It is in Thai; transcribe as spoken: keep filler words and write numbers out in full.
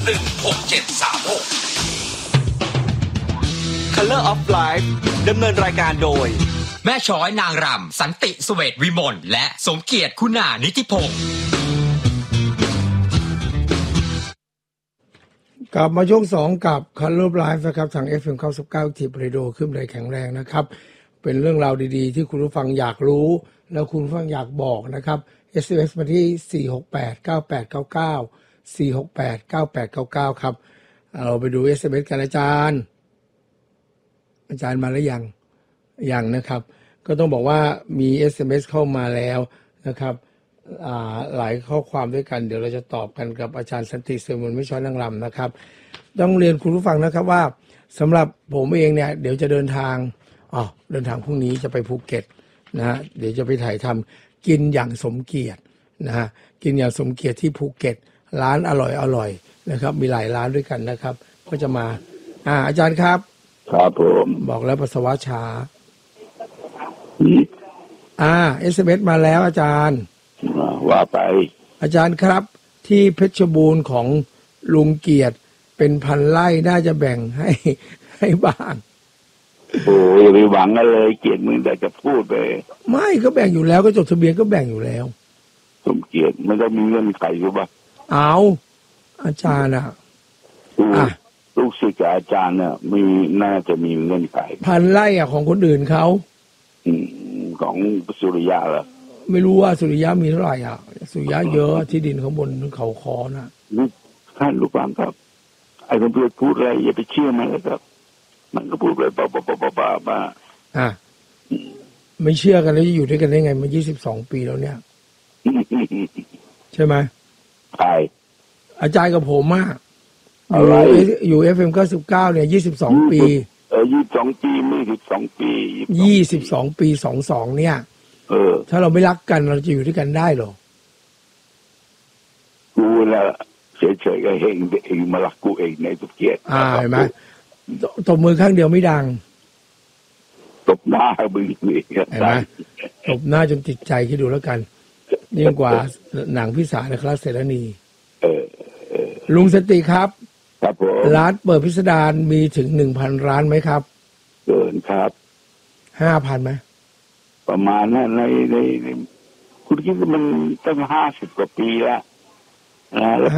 หนึ่ง หก เจ็ด สาม หก Color of Life ดำเนินรายการโดยแม่ช้อยนางรำสันติเสวตวิมลและสมเกียรติคุณานิติพงศ์กลับมาช่วงสองกับ Color of Life นะครับทาง เอฟ เอ็ม เก้าสิบเก้า ทีเรดิโอขึ้นเลยแข็งแรงนะครับเป็นเรื่องราวดีๆที่คุณผู้ฟังอยากรู้แล้วคุณผู้ฟังอยากบอกนะครับ เอส เอ็ม เอส มาที่สี่ หก แปด เก้า แปด เก้า เก้า สี่ หก แปด เก้า แปด เก้า เก้าครับเราไปดู เอส เอ็ม เอส กันอาจารย์อาจารย์มาแล้วยังยังนะครับก็ต้องบอกว่ามี เอส เอ็ม เอส เข้ามาแล้วนะครับหลายข้อความด้วยกันเดี๋ยวเราจะตอบกันกับอาจารย์สันติเสมไม่ช้อยนางรำนะครับต้องเรียนคุณผู้ฟังนะครับว่าสำหรับผมเองเนี่ยเดี๋ยวจะเดินทางอ๋อเดินทางพรุ่งนี้จะไปภูเก็ตนะฮะเดี๋ยวจะไปถ่ายทำกินอย่างสมเกียรตินะฮะกินอย่างสมเกียรติที่ภูเก็ตร้านอร่อยอร่อยนะครับมีหลายร้านด้วยกันนะครับก็จะมาอ่าอาจารย์ครับครับผมบอกแล้วปัสสาวะช้าอ่า เอส เอ็ม เอส มาแล้วอาจารย์ว่าไปอาจารย์ครับที่เพชรบูรณ์ของลุงเกียรติเป็นพันไร่น่าจะแบ่งให้ให้บ้างโอ้ยอย่าไปหวังอะไรเลยเกียรติมึงแต่จะพูดไปไม่ก็แบ่งอยู่แล้วก็จดทะเบียนก็แบ่งอยู่แล้วสมเกียรติไม่ได้มีเงื่อนไขหรือเปล่าเอาอาจารย์อ่ะอ่ะลูกศิษย์กับอาจารย์เนี่ยมีน่าจะมีเงื่อนไขพันไร่อ่ะของคนอื่นเขาของสุริยะเหรอไม่รู้ว่าสุริยะมีเท่าไหร่อ่ะสุริยะเยอะที่ดินข้างบนเขาคอน่ะท่านรู้ความครับไอ้คนพูดพูดอะไรอย่าไปเชื่อมันเลยครับมันก็พูดไปบ้าบ้าบ้าบ้าบ้าบ้าอ่ะไม่เชื่อกันแล้วจะอยู่ด้วยกันได้ไงมายี่สิบสองปีแล้วเนี่ยใช่ไหมใช่อาจารย์กับผมมากอยู่อยู่ เอฟ เอ็ม เก้าสิบเก้าเนี่ยยี่สิบสองปีเออยี่สิบสองปีไม่สิบสองปียี่สิบสองปีสองสองเนี่ยเออถ้าเราไม่รักกันเราจะอยู่ด้วยกันได้หรอกูละเฉยๆก็เฮงเองมารักกูเองในสุเกียรติอ่าเห็นไหมตบมือข้างเดียวไม่ดังตบหน้ามึงนี่เห็นไหมตบหน้าจนติดใจคิดดูแล้วกันยิ่งกว่าหนังพี่สาวนะครับเสรณีเออลุงสติครับครับผมร้านเปิดพิสดารมีถึงหนึ่งพันร้านไหมครับเกินครับห้าพันไหมประมาณนั้นในในคุณคิดว่ามันตั้งห้าสิบกว่าปีแล้วนะ